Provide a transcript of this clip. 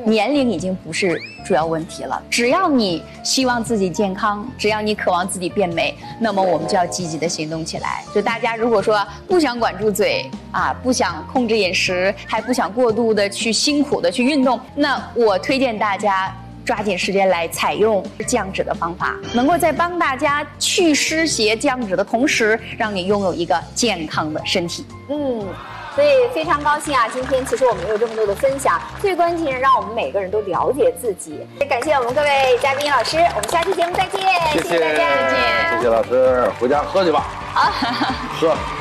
年龄已经不是主要问题了。只要你希望自己健康，只要你渴望自己变美，那么我们就要积极的行动起来。就大家如果说不想管住嘴啊，不想控制饮食，还不想过度的去辛苦的去运动，那我推荐大家抓紧时间来采用降脂的方法，能够在帮大家去湿邪降脂的同时，让你拥有一个健康的身体。 所以非常高兴啊！今天其实我们有这么多的分享，最关键让我们每个人都了解自己。感谢我们各位嘉宾老师，我们下期节目再见，谢谢大家， 谢谢老师，回家喝去吧。 好， 喝。